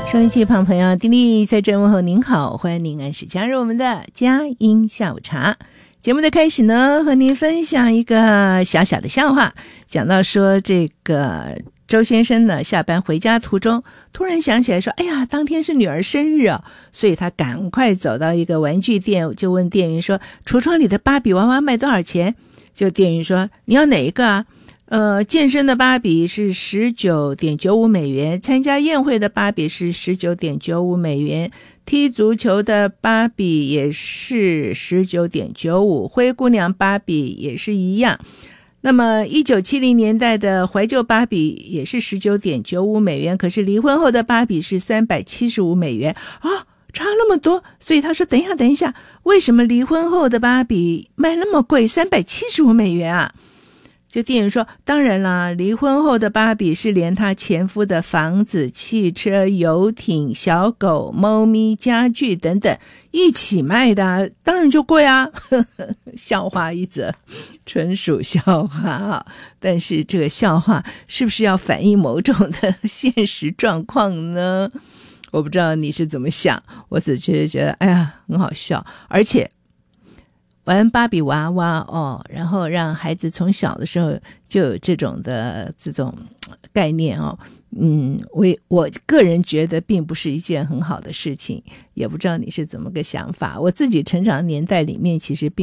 收音机旁朋友，丁莉在这问候您好，欢迎您按时加入我们的佳音下午茶。节目的开始呢，和您分享一个小小的笑话，讲到说这个周先生呢下班回家途中突然想起来说，哎呀，当天是女儿生日啊，所以他赶快走到一个玩具店，就问店员说，橱窗里的芭比娃娃卖多少钱？就店员说，你要哪一个啊？健身的芭比是 19.95 美元，参加宴会的芭比是 19.95 美元，踢足球的芭比也是 19.95， 灰姑娘芭比也是一样。那么1970年代的怀旧芭比也是 19.95 美元，可是离婚后的芭比是375美元啊，差那么多。所以他说等一下，为什么离婚后的芭比卖那么贵，375美元啊？就店员说，当然啦，离婚后的芭比是连她前夫的房子、汽车、游艇、小狗、猫咪、家具等等一起卖的啊，当然就贵啊。笑话一则，纯属笑话啊。但是这个笑话是不是要反映某种的现实状况呢？我不知道你是怎么想，我只是觉得哎呀很好笑。而且玩芭比娃娃哦，然后让孩子从小的时候就有这种概念哦，我个人觉得并不是一件很好的事情，也不知道你是怎么个想法。我自己成长年代里面其实并